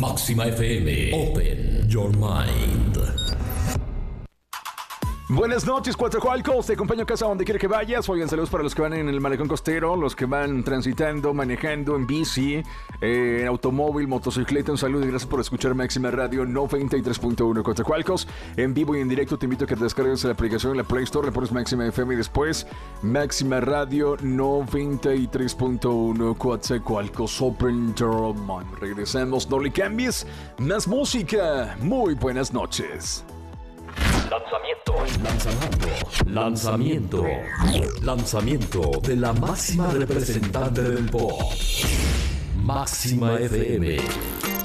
Máxima FM. Open your mind. Buenas noches, Coatzacoalcos. Te acompaño a casa donde quiera que vayas. Oigan, saludos para los que van en el malecón costero, los que van transitando, manejando en bici, en automóvil, motocicleta. Un saludo y gracias por escuchar Máxima Radio 93.1 Coatzacoalcos. En vivo y en directo te invito a que te descargues la aplicación en la Play Store, le pones Máxima FM y después Máxima Radio 93.1 Coatzacoalcos. Open your mind. Regresamos, no le cambies. Más música. Muy buenas noches. Lanzamiento de la máxima representante del pop. Máxima FM.